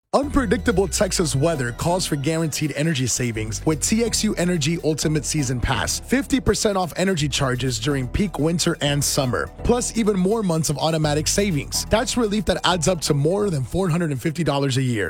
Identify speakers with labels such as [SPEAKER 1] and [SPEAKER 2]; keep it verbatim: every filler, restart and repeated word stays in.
[SPEAKER 1] Unpredictable Texas weather calls for guaranteed energy savings with T X U Energy Ultimate Season Pass. fifty percent off energy charges during peak winter and summer, plus even more months of automatic savings. That's relief that adds up to more than four hundred fifty dollars a year.